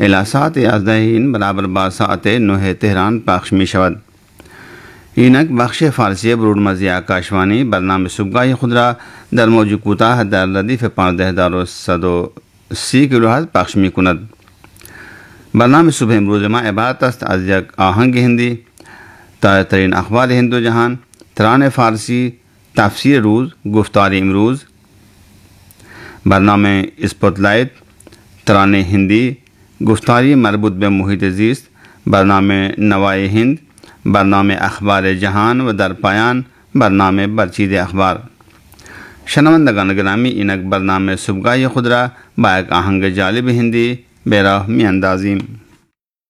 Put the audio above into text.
الی ساعت 11 برابر با ساعت 9 تهران پخش می شود. اینک بخش فارسی برونمزی آکاشوانی برنامه صبحگاه خود را در موج کوتاه در ردیف 15130 کیلوهرتز پخش می کند. برنامه صبح امروز ما عبارت است از یک آهنگ هندی، تازه ترین اخبار هند و جهان، ترانه فارسی، تفسیر روز، گفتار امروز، برنامه اسپوتلایت، ترانه هندی، گفتاری مربوط به محیط زیست، برنامه نوای هند، برنامه اخبار جهان و در پایان برنامه برچید اخبار. شنوندگان گرامی، اینک برنامه صبحگاه خود را با یک آهنگ جالب هندی به راه می اندازیم.